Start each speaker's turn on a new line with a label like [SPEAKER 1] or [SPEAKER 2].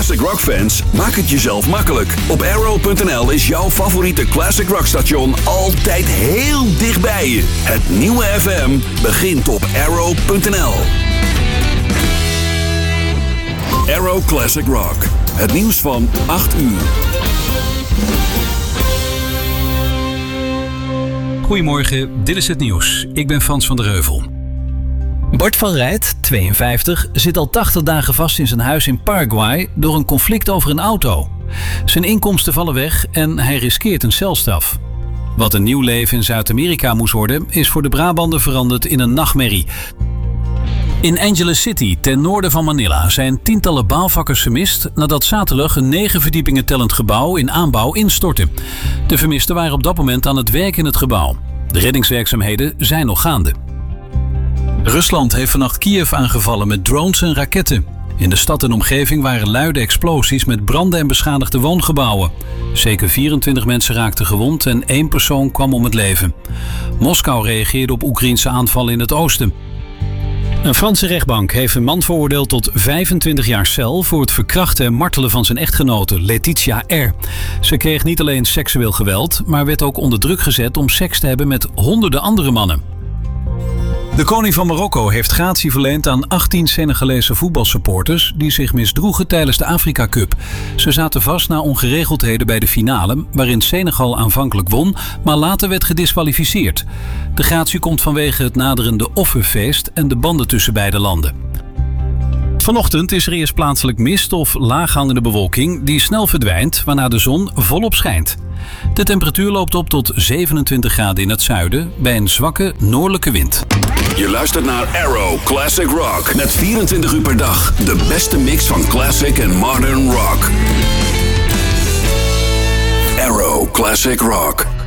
[SPEAKER 1] Classic Rock fans, maak het jezelf makkelijk. Op Arrow.nl is jouw favoriete Classic Rock station altijd heel dichtbij je. Het nieuwe FM begint op Arrow.nl. Arrow Classic Rock. Het nieuws van 8 uur.
[SPEAKER 2] Goedemorgen, dit is het nieuws. Ik ben Frans van der Heuvel. Bart van Rijt, 52, zit al 80 dagen vast in zijn huis in Paraguay door een conflict over een auto. Zijn inkomsten vallen weg en hij riskeert een celstraf. Wat een nieuw leven in Zuid-Amerika moest worden, is voor de Brabander veranderd in een nachtmerrie. In Angeles City, ten noorden van Manila, zijn tientallen bouwvakkers vermist nadat zaterdag een 9 verdiepingen tellend gebouw in aanbouw instortte. De vermisten waren op dat moment aan het werk in het gebouw. De reddingswerkzaamheden zijn nog gaande. Rusland heeft vannacht Kiev aangevallen met drones en raketten. In de stad en omgeving waren luide explosies met branden en beschadigde woongebouwen. Zeker 24 mensen raakten gewond en 1 persoon kwam om het leven. Moskou reageerde op Oekraïense aanvallen in het oosten. Een Franse rechtbank heeft een man veroordeeld tot 25 jaar cel voor het verkrachten en martelen van zijn echtgenote Letitia R. Ze kreeg niet alleen seksueel geweld, maar werd ook onder druk gezet om seks te hebben met honderden andere mannen. De koning van Marokko heeft gratie verleend aan 18 Senegalese voetbalsupporters die zich misdroegen tijdens de Afrika Cup. Ze zaten vast na ongeregeldheden bij de finale, waarin Senegal aanvankelijk won, maar later werd gediskwalificeerd. De gratie komt vanwege het naderende offerfeest en de banden tussen beide landen. Vanochtend is er eerst plaatselijk mist of laaghangende bewolking die snel verdwijnt, waarna de zon volop schijnt. De temperatuur loopt op tot 27 graden in het zuiden bij een zwakke noordelijke wind.
[SPEAKER 1] Je luistert naar Arrow Classic Rock. Met 24 uur per dag de beste mix van classic en modern rock. Arrow Classic Rock.